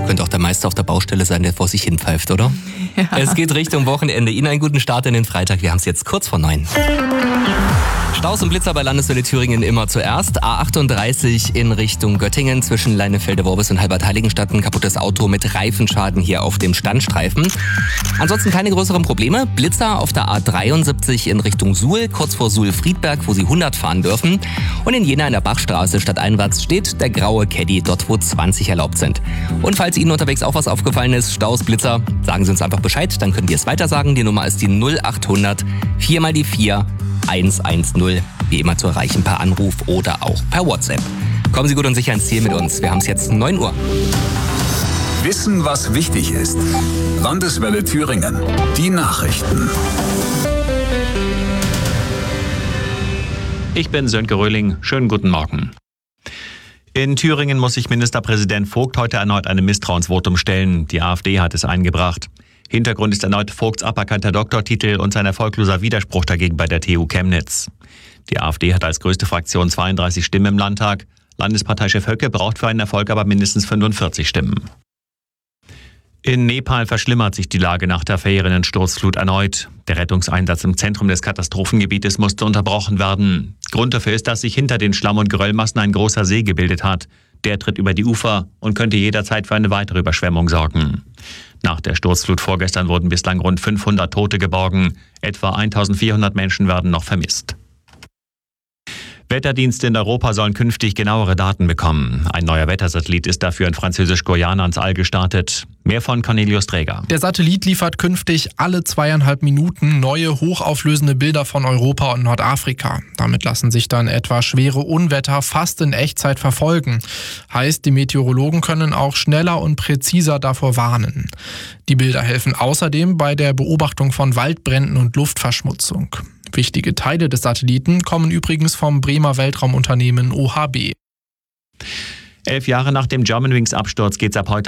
Könnte auch der Meister auf der Baustelle sein, der vor sich hinpfeift, oder? Ja. Es geht Richtung Wochenende. Ihnen einen guten Start in den Freitag. Wir haben es jetzt kurz vor 9. Staus und Blitzer bei Landeswelle Thüringen immer zuerst. A38 in Richtung Göttingen zwischen Leinefelde-Worbis und Halbert-Heiligenstadt. Ein kaputtes Auto mit Reifenschaden hier auf dem Standstreifen. Ansonsten keine größeren Probleme. Blitzer auf der A73 in Richtung Suhl, kurz vor Suhl-Friedberg, wo Sie 100 fahren dürfen. Und in Jena in der Bachstraße stadteinwärts steht der graue Caddy, dort wo 20 erlaubt sind. Und falls Ihnen unterwegs auch was aufgefallen ist, Staus, Blitzer, sagen Sie uns einfach Bescheid, dann können wir es weitersagen. Die Nummer ist die 0800 4 mal die 4 110, wie immer zu erreichen per Anruf oder auch per WhatsApp. Kommen Sie gut und sicher ins Ziel mit uns. Wir haben es jetzt 9 Uhr. Wissen, was wichtig ist. Landeswelle Thüringen. Die Nachrichten. Ich bin Sönke Röhling. Schönen guten Morgen. In Thüringen muss sich Ministerpräsident Vogt heute erneut einem Misstrauensvotum stellen. Die AfD hat es eingebracht. Hintergrund ist erneut Vogts aberkannter Doktortitel und sein erfolgloser Widerspruch dagegen bei der TU Chemnitz. Die AfD hat als größte Fraktion 32 Stimmen im Landtag. Landesparteichef Höcke braucht für einen Erfolg aber mindestens 45 Stimmen. In Nepal verschlimmert sich die Lage nach der verheerenden Sturzflut erneut. Der Rettungseinsatz im Zentrum des Katastrophengebietes musste unterbrochen werden. Grund dafür ist, dass sich hinter den Schlamm- und Geröllmassen ein großer See gebildet hat. Der tritt über die Ufer und könnte jederzeit für eine weitere Überschwemmung sorgen. Nach der Sturzflut vorgestern wurden bislang rund 500 Tote geborgen. Etwa 1400 Menschen werden noch vermisst. Wetterdienste in Europa sollen künftig genauere Daten bekommen. Ein neuer Wettersatellit ist dafür in Französisch-Guyana ans All gestartet. Mehr von Cornelius Träger. Der Satellit liefert künftig alle 2,5 Minuten neue, hochauflösende Bilder von Europa und Nordafrika. Damit lassen sich dann etwa schwere Unwetter fast in Echtzeit verfolgen. Heißt, die Meteorologen können auch schneller und präziser davor warnen. Die Bilder helfen außerdem bei der Beobachtung von Waldbränden und Luftverschmutzung. Wichtige Teile des Satelliten kommen übrigens vom Bremer Weltraumunternehmen OHB. 11 Jahre nach dem Germanwings-Absturz geht's ab heute